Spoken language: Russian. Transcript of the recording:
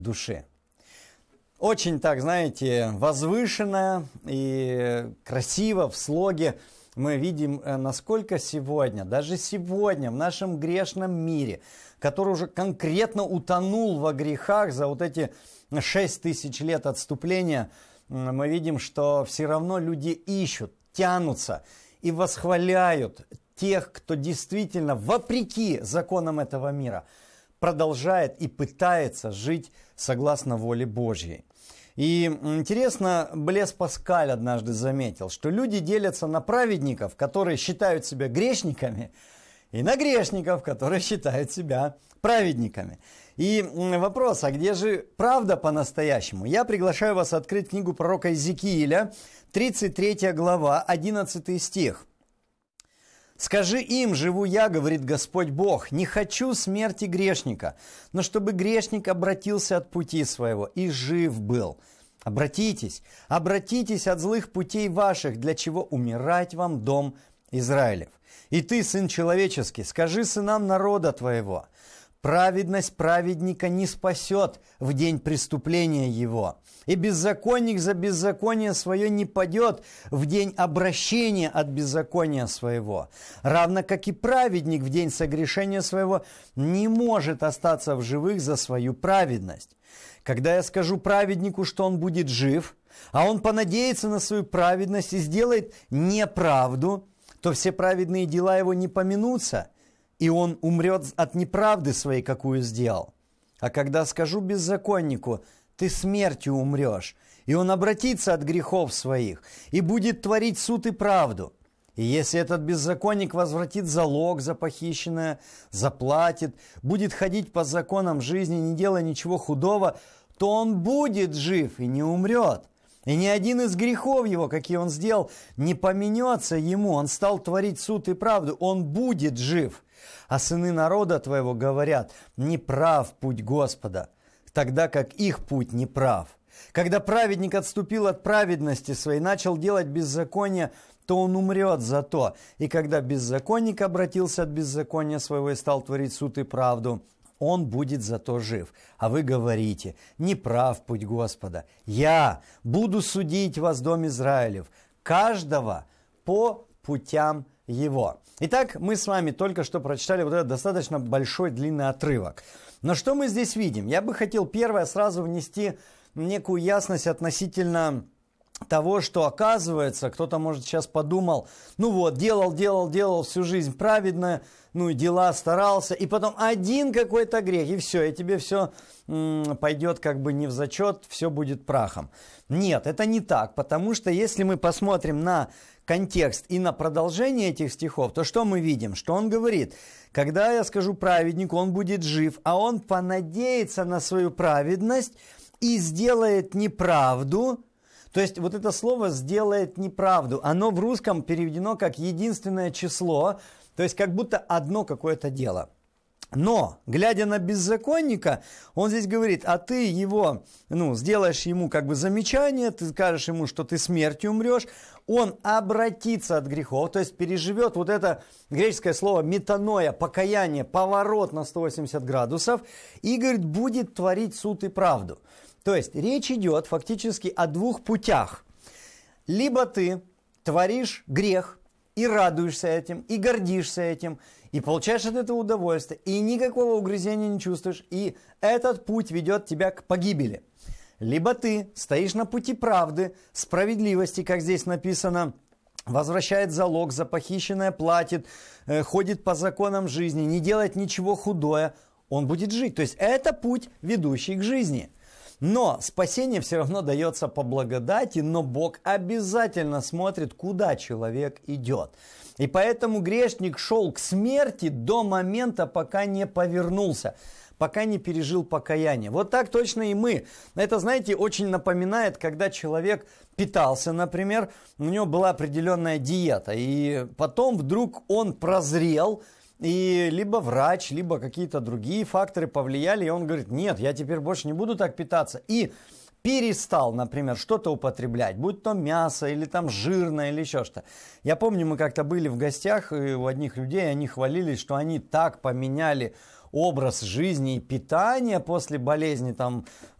души. Очень так, знаете, возвышенно и красиво в слоге мы видим, насколько сегодня, даже сегодня в нашем грешном мире, который уже конкретно утонул во грехах за вот эти 6000 лет отступления, мы видим, что все равно люди ищут, тянутся и восхваляют тех, кто действительно, вопреки законам этого мира, продолжает и пытается жить согласно воле Божьей. И интересно, Блес Паскаль однажды заметил, что люди делятся на праведников, которые считают себя грешниками, и на грешников, которые считают себя праведниками. И вопрос, а где же правда по-настоящему? Я приглашаю вас открыть книгу пророка Иезекииля, 33 глава, 11 стих. «Скажи им, живу я, говорит Господь Бог, не хочу смерти грешника, но чтобы грешник обратился от пути своего и жив был. Обратитесь, обратитесь от злых путей ваших, для чего умирать вам, дом Израилев. И ты, сын человеческий, скажи сынам народа твоего, праведность праведника не спасет в день преступления его, и беззаконник за беззаконие свое не падет в день обращения от беззакония своего, равно как и праведник в день согрешения своего не может остаться в живых за свою праведность. Когда я скажу праведнику, что он будет жив, а он понадеется на свою праведность и сделает неправду, то все праведные дела его не помянутся, и он умрет от неправды своей, какую сделал. А когда скажу беззаконнику, ты смертью умрешь, и он обратится от грехов своих, и будет творить суд и правду. И если этот беззаконник возвратит залог за похищенное, заплатит, будет ходить по законам жизни, не делая ничего худого, то он будет жив и не умрет. И ни один из грехов его, какие он сделал, не поменется ему. Он стал творить суд и правду, он будет жив. А сыны народа твоего говорят, неправ путь Господа, тогда как их путь неправ. Когда праведник отступил от праведности своей, начал делать беззаконие, то он умрет за то. И когда беззаконник обратился от беззакония своего и стал творить суд и правду, он будет зато жив. А вы говорите, неправ путь Господа. Я буду судить вас, дом Израилев, каждого по путям его. Итак, мы с вами только что прочитали вот этот достаточно большой длинный отрывок. Но что мы здесь видим? Я бы хотел первое сразу внести некую ясность относительно того, что оказывается, кто-то, может, сейчас подумал, ну вот, делал всю жизнь праведно, ну и дела старался, и потом один какой-то грех, и все, и тебе все пойдет как бы не в зачет, все будет прахом. Нет, это не так, потому что если мы посмотрим на контекст и на продолжение этих стихов, то что мы видим? Что он говорит, когда я скажу праведнику, он будет жив, а он понадеется на свою праведность и сделает неправду. То есть вот это слово «сделает неправду», оно в русском переведено как единственное число, то есть как будто одно какое-то дело. Но, глядя на беззаконника, он здесь говорит, а ты его, сделаешь ему как бы замечание, ты скажешь ему, что ты смертью умрешь, он обратится от грехов, то есть переживет вот это греческое слово метаноя, покаяние, поворот на 180 градусов, и, говорит, будет творить суд и правду. То есть речь идет фактически о двух путях. Либо ты творишь грех и радуешься этим, и гордишься этим, и получаешь от этого удовольствие, и никакого угрызения не чувствуешь, и этот путь ведет тебя к погибели. Либо ты стоишь на пути правды, справедливости, как здесь написано, возвращает залог, за похищенное платит, ходит по законам жизни, не делает ничего худое, он будет жить. То есть это путь, ведущий к жизни. Но спасение все равно дается по благодати, но Бог обязательно смотрит, куда человек идет. И поэтому грешник шел к смерти до момента, пока не повернулся, пока не пережил покаяние. Вот так точно и мы. Это, знаете, очень напоминает, когда человек питался, например, у него была определенная диета, и потом вдруг он прозрел, и либо врач, либо какие-то другие факторы повлияли, и он говорит, нет, я теперь больше не буду так питаться. И перестал, например, что-то употреблять, будь то мясо, или там жирное, или еще что-то. Я помню, мы как-то были в гостях у одних людей, и они хвалились, что они так поменяли образ жизни и питания после болезни, там,